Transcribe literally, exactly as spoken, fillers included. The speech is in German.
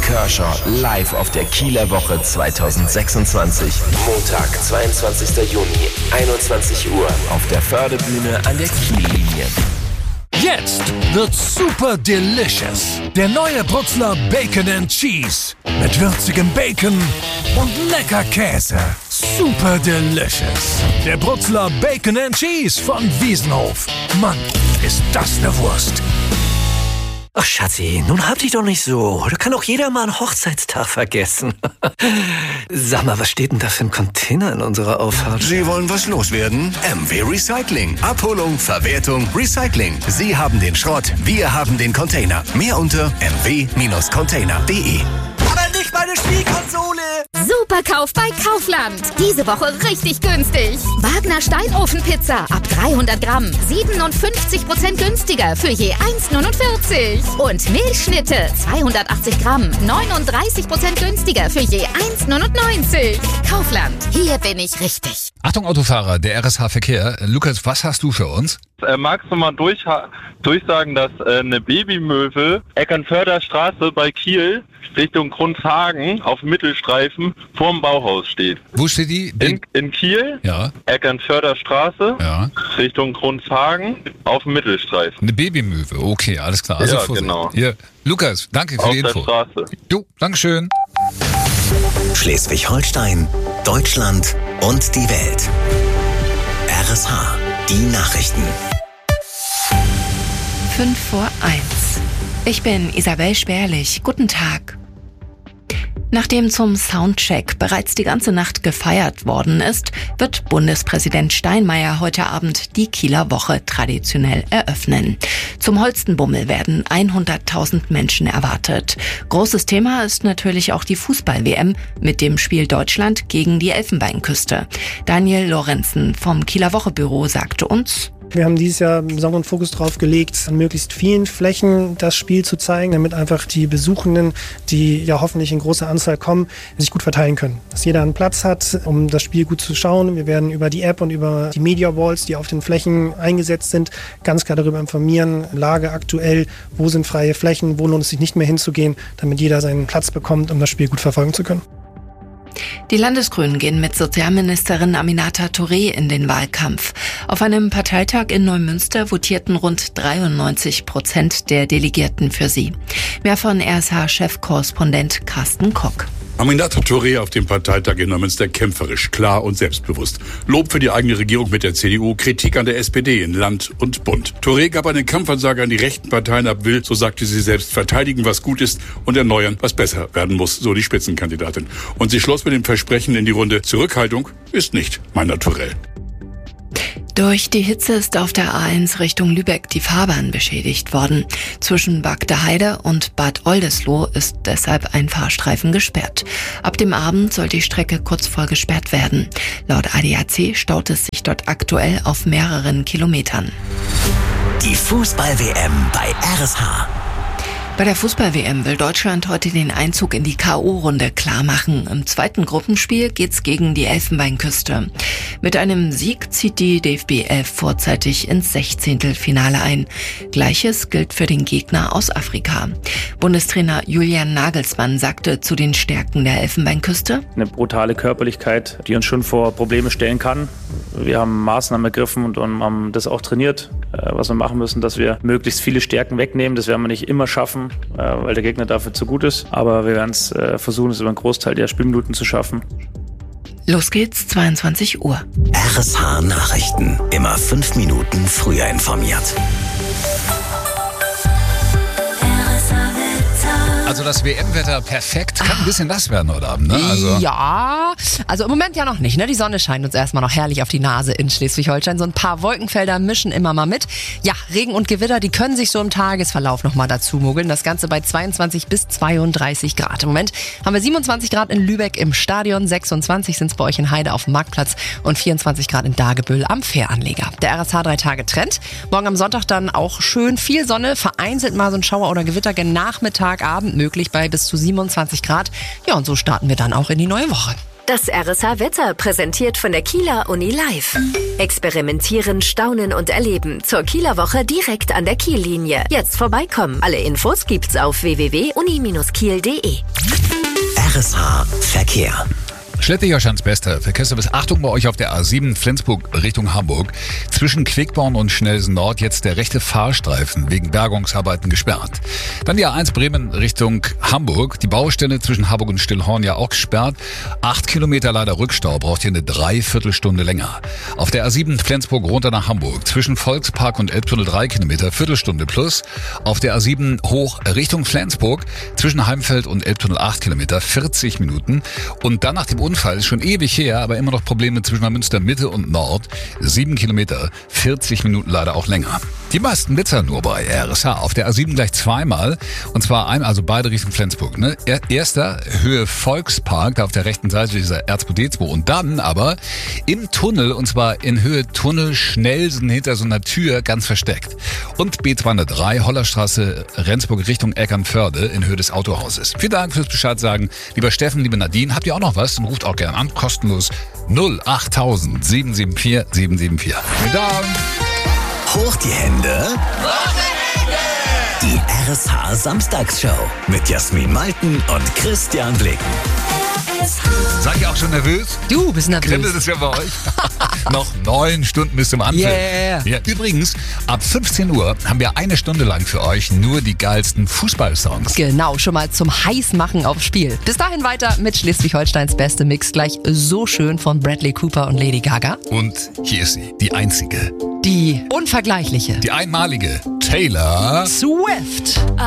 Kershaw live auf der Kieler Woche zwanzig sechsundzwanzig. Montag, zweiundzwanzigster Juni, einundzwanzig Uhr auf der Fördebühne an der Kiellinie. Jetzt wird super delicious. Der neue Brutzler Bacon and Cheese. Mit würzigem Bacon und lecker Käse. Super delicious. Der Brutzler Bacon and Cheese von Wiesenhof. Mann, ist das eine Wurst. Ach Schatzi, nun hab dich doch nicht so. Da kann auch jeder mal einen Hochzeitstag vergessen. Sag mal, was steht denn da für ein Container in unserer Auffahrt? Sie wollen was loswerden? M W Recycling. Abholung, Verwertung, Recycling. Sie haben den Schrott, wir haben den Container. Mehr unter m w Container punkt d e. Aber nicht meine Spielkonsole! Superkauf bei Kaufland. Diese Woche richtig günstig. Wagner Steinofenpizza ab dreihundert Gramm. siebenundfünfzig Prozent günstiger für je eins neunundvierzig. Und Milchschnitte zweihundertachtzig Gramm. neununddreißig Prozent günstiger für je eins neunundneunzig. Kaufland. Hier bin ich richtig. Achtung Autofahrer, der R S H Verkehr. Lukas, was hast du für uns? Äh, magst du mal durch, durchsagen, dass äh, eine Babymöwe Eckernförder Straße bei Kiel Richtung Grundhagen auf Mittelstreifen vorm Bauhaus steht? Wo steht die? In, in Kiel, ja. Eckernförder Straße, ja. Richtung Grundhagen auf Mittelstreifen. Eine Babymöwe, okay, alles klar. Also ja, Vorsicht. genau. Hier, Lukas, danke für auf die Info. Auf der Straße. Jo, Dankeschön. Schleswig-Holstein, Deutschland und die Welt. R S H, die Nachrichten. Fünf vor eins. Ich bin Isabel Sperlich. Guten Tag. Nachdem zum Soundcheck bereits die ganze Nacht gefeiert worden ist, wird Bundespräsident Steinmeier heute Abend die Kieler Woche traditionell eröffnen. Zum Holstenbummel werden hunderttausend Menschen erwartet. Großes Thema ist natürlich auch die Fußball-W M mit dem Spiel Deutschland gegen die Elfenbeinküste. Daniel Lorenzen vom Kieler Woche-Büro sagte uns: Wir haben dieses Jahr einen besonderen Fokus drauf gelegt, an möglichst vielen Flächen das Spiel zu zeigen, damit einfach die Besuchenden, die ja hoffentlich in großer Anzahl kommen, sich gut verteilen können. Dass jeder einen Platz hat, um das Spiel gut zu schauen. Wir werden über die App und über die Media Walls, die auf den Flächen eingesetzt sind, ganz klar darüber informieren, Lage aktuell, wo sind freie Flächen, wo lohnt es sich nicht mehr hinzugehen, damit jeder seinen Platz bekommt, um das Spiel gut verfolgen zu können. Die Landesgrünen gehen mit Sozialministerin Aminata Touré in den Wahlkampf. Auf einem Parteitag in Neumünster votierten rund dreiundneunzig Prozent der Delegierten für sie. Mehr von R S H-Chefkorrespondent Carsten Kock. Aminata Touré auf dem Parteitag in Neumünster kämpferisch, klar und selbstbewusst. Lob für die eigene Regierung mit der C D U, Kritik an der S P D in Land und Bund. Touré gab eine Kampfansage an die rechten Parteien ab, will, so sagte sie selbst, verteidigen, was gut ist und erneuern, was besser werden muss, so die Spitzenkandidatin. Und sie schloss mit dem Versprechen in die Runde: Zurückhaltung ist nicht mein Naturell. Durch die Hitze ist auf der A eins Richtung Lübeck die Fahrbahn beschädigt worden. Zwischen Bagdeheide und Bad Oldesloe ist deshalb ein Fahrstreifen gesperrt. Ab dem Abend soll die Strecke kurz vor gesperrt werden. Laut A D A C staut es sich dort aktuell auf mehreren Kilometern. Die Fußball-W M bei R S H. Bei der Fußball-W M will Deutschland heute den Einzug in die K O-Runde klarmachen. Im zweiten Gruppenspiel geht's gegen die Elfenbeinküste. Mit einem Sieg zieht die D F B elf vorzeitig ins Sechzehntelfinale ein. Gleiches gilt für den Gegner aus Afrika. Bundestrainer Julian Nagelsmann sagte zu den Stärken der Elfenbeinküste: Eine brutale Körperlichkeit, die uns schon vor Probleme stellen kann. Wir haben Maßnahmen ergriffen und haben das auch trainiert, was wir machen müssen, dass wir möglichst viele Stärken wegnehmen. Das werden wir nicht immer schaffen, weil der Gegner dafür zu gut ist. Aber wir werden es versuchen, es über einen Großteil der Spielminuten zu schaffen. Los geht's, zweiundzwanzig Uhr. R S H Nachrichten. Immer fünf Minuten früher informiert. Also das W M-Wetter perfekt. Kann ein bisschen nass werden heute Abend, ne? Also ja, also im Moment ja noch nicht, ne? Die Sonne scheint uns erstmal noch herrlich auf die Nase in Schleswig-Holstein. So ein paar Wolkenfelder mischen immer mal mit. Ja, Regen und Gewitter, die können sich so im Tagesverlauf nochmal dazu mogeln. Das Ganze bei zweiundzwanzig bis zweiunddreißig Grad. Im Moment haben wir siebenundzwanzig Grad in Lübeck im Stadion, sechsundzwanzig sind es bei euch in Heide auf dem Marktplatz und vierundzwanzig Grad in Dagebüll am Fähranleger. Der R S H drei Tage Trend. Morgen am Sonntag dann auch schön viel Sonne, vereinzelt mal so ein Schauer oder Gewitter gen Nachmittag, Abend möglich bei bis zu siebenundzwanzig Grad. Ja, und so starten wir dann auch in die neue Woche. Das R S H-Wetter präsentiert von der Kieler Uni Live. Experimentieren, staunen und erleben. Zur Kieler Woche direkt an der Kiellinie. Jetzt vorbeikommen. Alle Infos gibt's auf w w w punkt uni Bindestrich kiel punkt d e. R S H Verkehr. Schleswig-Holsteins bester Verkehrsservice. Achtung bei euch auf der A sieben Flensburg Richtung Hamburg. Zwischen Quickborn und Schnelsen Nord jetzt der rechte Fahrstreifen wegen Bergungsarbeiten gesperrt. Dann die A eins Bremen Richtung Hamburg. Die Baustelle zwischen Harburg und Stillhorn ja auch gesperrt. Acht Kilometer leider Rückstau, braucht hier eine Dreiviertelstunde länger. Auf der A sieben Flensburg runter nach Hamburg. Zwischen Volkspark und Elbtunnel drei Kilometer, Viertelstunde plus. Auf der A sieben hoch Richtung Flensburg. Zwischen Heimfeld und Elbtunnel acht Kilometer, vierzig Minuten. Und dann nach dem Unfall, ist schon ewig her, aber immer noch Probleme zwischen Münster Mitte und Nord. Sieben Kilometer, vierzig Minuten leider auch länger. Die meisten Blitzer nur bei R S H. Auf der A sieben gleich zweimal. Und zwar einmal, also beide Richtung Flensburg. Ne? Erster, Höhe Volkspark, da auf der rechten Seite dieser R zwei D zwei. Und dann aber im Tunnel, und zwar in Höhe Tunnel Schnelsen hinter so einer Tür, ganz versteckt. Und B zweihundertdrei, Hollerstraße, Rendsburg Richtung Eckernförde in Höhe des Autohauses. Vielen Dank fürs Bescheid sagen. Lieber Steffen, liebe Nadine, habt ihr auch noch was? Dann ruft auch gerne an, kostenlos null achttausend sieben sieben vier sieben sieben vier. Vielen Dank. Hoch die Hände. Die R S H Samstagsshow mit Jasmin Malten und Christian Blicken. Seid ihr auch schon nervös? Du bist nervös. Kribbelt es ja bei euch? Noch neun Stunden bis zum Anpfiff. Yeah. Ja, übrigens, ab fünfzehn Uhr haben wir eine Stunde lang für euch nur die geilsten Fußballsongs. Genau, schon mal zum Heißmachen aufs Spiel. Bis dahin weiter mit Schleswig-Holsteins beste Mix. Gleich So schön von Bradley Cooper und Lady Gaga. Und hier ist sie, die einzige. Die unvergleichliche. Die einmalige Taylor Swift.